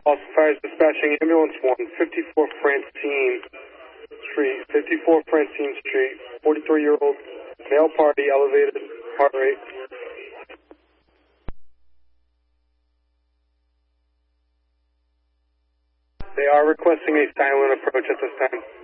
Austin Fires dispatching ambulance 1, 54 Francine Street, 43-year-old male party, elevated heart rate. They are requesting a silent approach at this time.